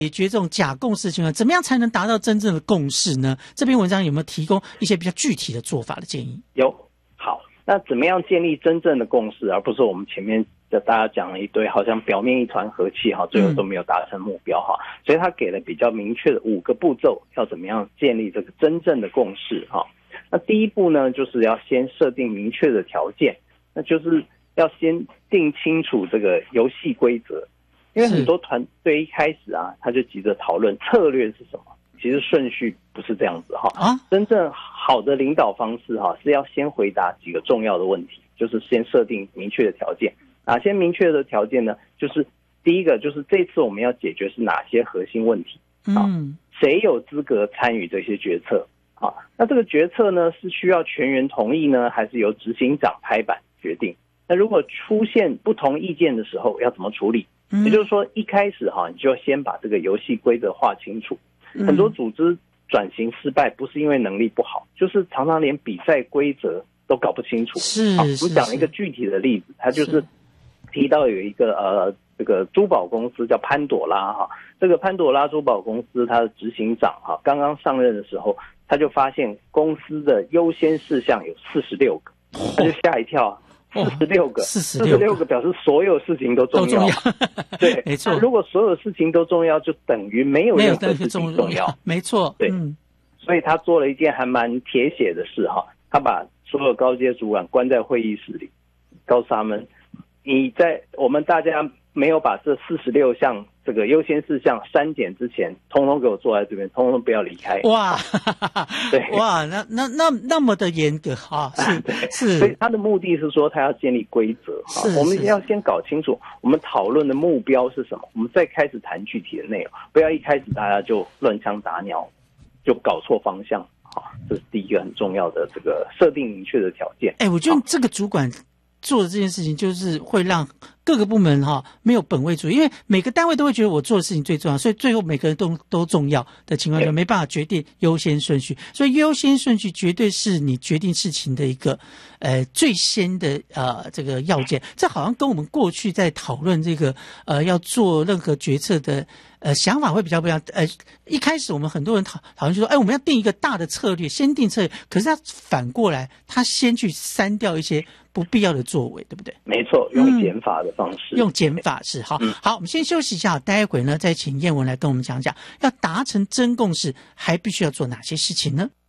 解决这种假共识情况，怎么样才能达到真正的共识呢？这篇文章有没有提供一些比较具体的做法的建议？ 有。好，那怎么样建立真正的共识，而不是我们前面大家讲了一堆，好像表面一团和气哈，最后都没有达成目标哈。所以他给了比较明确的5个步骤，要怎么样建立这个真正的共识哈。那第一步呢，就是要先设定明确的条件，那就是要先定清楚这个游戏规则。因为很多团队一开始啊，他就急着讨论策略是什么，其实顺序不是这样子哈。真正好的领导方式哈，是要先回答几个重要的问题，就是先设定明确的条件。哪些明确的条件呢？就是第一个，就是这次我们要解决是哪些核心问题啊？谁有资格参与这些决策啊？那这个决策呢，是需要全员同意呢，还是由执行长拍板决定？那如果出现不同意见的时候，要怎么处理？也就是说，一开始哈，你就先把这个游戏规则划清楚。很多组织转型失败，不是因为能力不好，就是常常连比赛规则都搞不清楚。我们讲一个具体的例子，它就是提到有一个这个珠宝公司叫潘朵拉哈，这个潘朵拉珠宝公司它的执行长哈，刚刚上任的时候，他就发现公司的优先事项有46个，他就吓一跳。46个表示所有事情都重要。对，没错。如果所有事情都重要，就等于没有任何事情重要。 没错， 对。所以他做了一件还蛮铁血的事哈，他把所有高阶主管关在会议室里，告诉他们，我们大家没有把这46项这个优先事项删减之前，通通给我坐在这边，通通不要离开。 哇，对，哇，那么的严格啊，是。 所以他的目的是说，他要建立规则哈，我们要先搞清楚我们讨论的目标是什么，我们再开始谈具体的内容，不要一开始大家就乱枪打鸟，就搞错方向。好，这是第一个很重要的这个设定明确的条件。 我觉得这个主管做的这件事情，就是会让各个部门没有本位主义，因为每个单位都会觉得我做的事情最重要，所以最后每个人都重要的情况下，没办法决定优先顺序，所以优先顺序绝对是你决定事情的一个最先的这个要件。这好像跟我们过去在讨论这个要做任何决策的想法会比较不一样。一开始我们很多人讨论就说，我们要定一个大的策略，先定策略，可是他反过来，他先去删掉一些不必要的作为，对不对？ 没错，用减法的方式， 用减法是好。好，我们先休息一下，待会呢再请燕文来跟我们讲讲，要达成真共识还必须要做哪些事情呢？